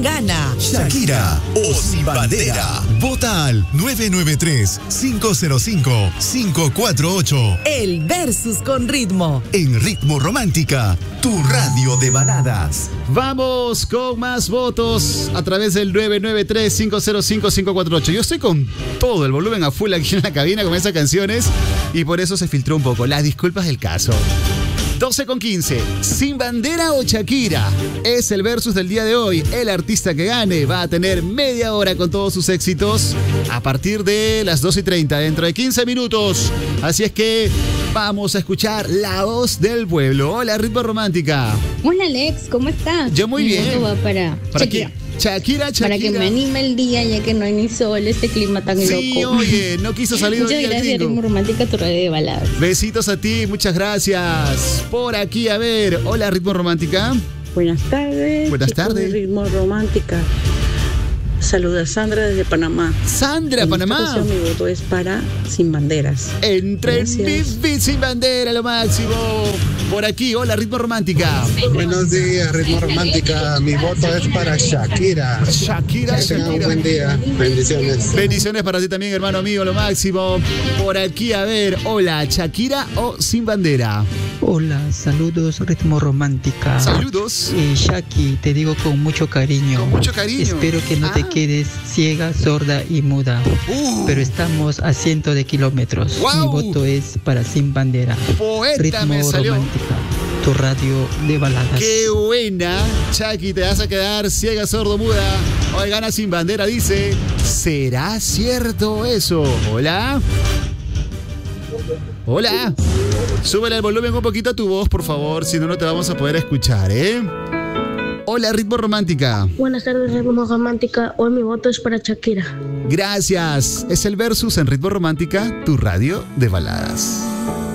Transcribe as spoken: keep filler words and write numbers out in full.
gana Shakira o Sin Bandera. Vota al nueve nueve tres, cinco cero cinco, cinco cuatro ocho. el versus con ritmo. En Ritmo Romántica, tu radio de baladas. Vamos con más votos a través del nueve nueve tres, cinco cero cinco, cinco cuatro ocho. Yo estoy con todo el volumen a full aquí en la cabina con esas canciones y por eso se filtró un poco. Las disculpas del caso. doce con quince. Sin Bandera o Shakira. Es el versus del día de hoy. El artista que gane va a tener media hora con todos sus éxitos a partir de las doce y treinta, dentro de quince minutos. Así es que vamos a escuchar la voz del pueblo. Hola, Ritmo Romántica. Hola, Alex, ¿cómo estás? Yo muy Mi bien. voto va para, ¿Para Shakira. quién? Shakira, Shakira. Para que me anime el día, ya que no hay ni sol, este clima tan Sí, loco. oye, no quiso salir Muchas hoy el gracias, gringo. Ritmo Romántica, tu radio de baladas. Besitos a ti, muchas gracias. Por aquí, a ver. Hola, Ritmo Romántica. Buenas tardes. Buenas chicos tardes. de Ritmo Romántica. Saluda a Sandra desde Panamá. Sandra, En Panamá. esta ocasión, mi voto es para Sin Banderas. Entre Gracias. mi Sin Bandera, lo máximo. Por aquí, hola, Ritmo Romántica. Buenos días, Ritmo Romántica. Mi voto es para Shakira. Shakira, Que tengan un Shakira. buen día. Bendiciones. Bendiciones para ti también, hermano mío, lo máximo. Por aquí, a ver, hola, Shakira o Sin Bandera. Hola, saludos Ritmo Romántica. Saludos. Eh, Shaki, te digo con mucho cariño. Con mucho cariño. Espero que no Ah. te quedes ciega, sorda y muda. Uh. Pero estamos a cientos de kilómetros. Guau. Mi voto es para Sin Bandera. Poeta Ritmo me salió. Romántica, tu radio de baladas. Qué buena. Chucky, te vas a quedar ciega, sordo, muda. Hoy gana Sin Bandera, dice. ¿Será cierto eso? Hola. Hola. Súbele el volumen un poquito a tu voz, por favor. Si no, no te vamos a poder escuchar, ¿eh? Hola, Ritmo Romántica. Buenas tardes, Ritmo Romántica. Hoy mi voto es para Shakira. Gracias. Es el versus en Ritmo Romántica, tu radio de baladas.